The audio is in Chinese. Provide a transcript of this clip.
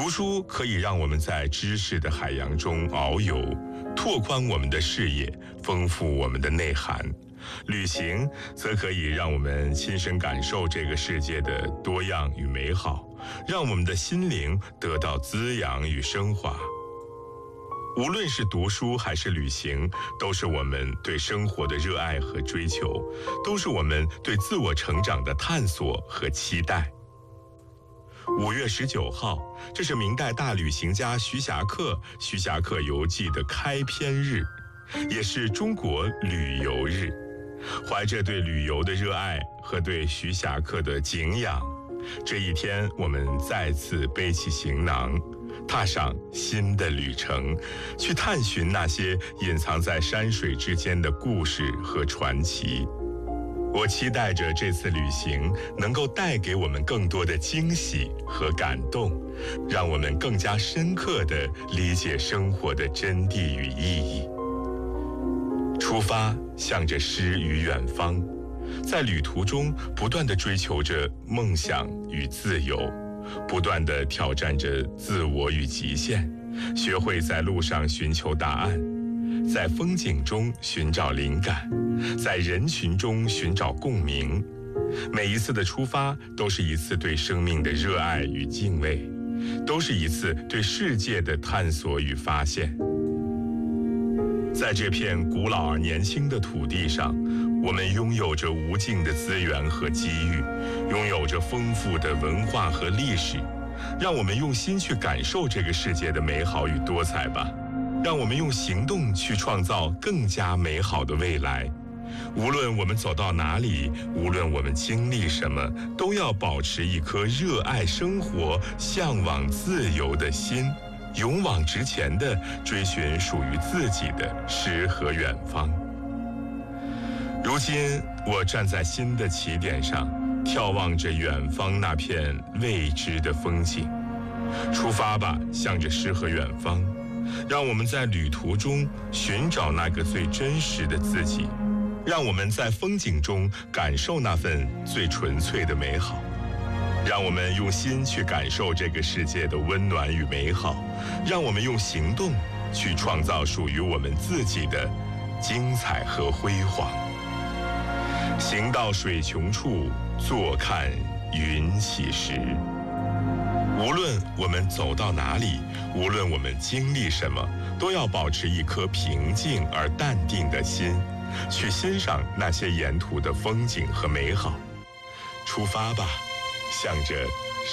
读书可以让我们在知识的海洋中遨游，拓宽我们的视野，丰富我们的内涵。旅行则可以让我们亲身感受这个世界的多样与美好，让我们的心灵得到滋养与升华。无论是读书还是旅行，都是我们对生活的热爱和追求，都是我们对自我成长的探索和期待。5月19号，这是明代大旅行家徐霞客《徐霞客游记》的开篇日，也是中国旅游日。怀着对旅游的热爱和对徐霞客的敬仰，这一天我们再次背起行囊，踏上新的旅程，去探寻那些隐藏在山水之间的故事和传奇。我期待着这次旅行能够带给我们更多的惊喜和感动，让我们更加深刻地理解生活的真谛与意义。出发，向着诗与远方，在旅途中不断地追求着梦想与自由，不断地挑战着自我与极限，学会在路上寻求答案，在风景中寻找灵感，在人群中寻找共鸣。每一次的出发都是一次对生命的热爱与敬畏，都是一次对世界的探索与发现。在这片古老而年轻的土地上，我们拥有着无尽的资源和机遇，拥有着丰富的文化和历史。让我们用心去感受这个世界的美好与多彩吧，让我们用行动去创造更加美好的未来。无论我们走到哪里，无论我们经历什么，都要保持一颗热爱生活、向往自由的心，勇往直前地追寻属于自己的诗和远方。如今我站在新的起点上，眺望着远方那片未知的风景。出发吧，向着诗和远方，让我们在旅途中寻找那个最真实的自己，让我们在风景中感受那份最纯粹的美好。让我们用心去感受这个世界的温暖与美好，让我们用行动去创造属于我们自己的精彩和辉煌。行到水穷处，坐看云起时。无论我们走到哪里，无论我们经历什么，都要保持一颗平静而淡定的心，去欣赏那些沿途的风景和美好。出发吧，向着